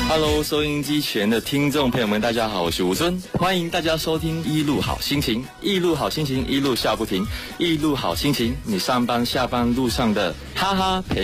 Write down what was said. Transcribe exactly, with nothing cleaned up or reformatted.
Hello， 收音机前的听众朋友们，大家好，我是吴尊，欢迎大家收听一路好心情，一路好心情，一路笑不停，一路好心情，你上班下班路上的哈哈陪。